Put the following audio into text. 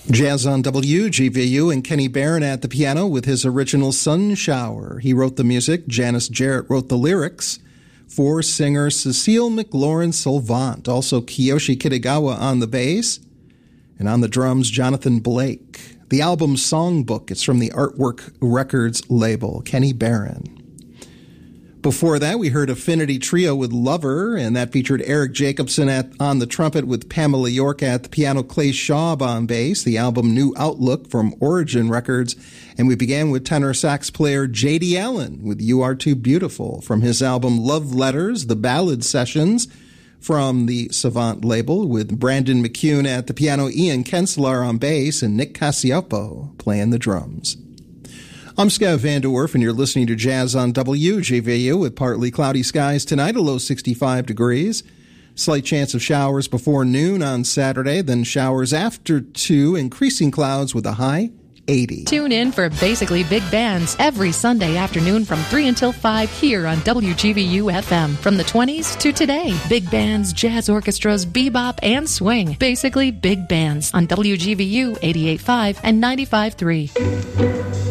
Jazz on WGVU and Kenny Barron at the piano with his original Sun Shower. He wrote the music. Janice Jarrett wrote the lyrics for singer Cecile McLaurin-Salvant. Also Kiyoshi Kitagawa on the bass. And on the drums, Jonathan Blake. The album Songbook, it's from the Artwork Records label. Kenny Barron. Before that, we heard Affinity Trio with Lover, and that featured Eric Jacobson on the trumpet with Pamela York at the piano, Clay Schaub on bass, the album New Outlook from Origin Records, and we began with tenor sax player J.D. Allen with You Are Too Beautiful from his album Love Letters, the Ballad Sessions from the Savant label with Brandon McCune at the piano, Ian Kenslar on bass, and Nick Cacioppo playing the drums. I'm Scott Van Der Werf, and you're listening to Jazz on WGVU with partly cloudy skies tonight, a low 65 degrees. Slight chance of showers before noon on Saturday, then showers after 2, increasing clouds with a high 80. Tune in for Basically Big Bands every Sunday afternoon from 3 until 5 here on WGVU FM. From the 20s to today, big bands, jazz orchestras, bebop, and swing. Basically Big Bands on WGVU 88.5 and 95.3.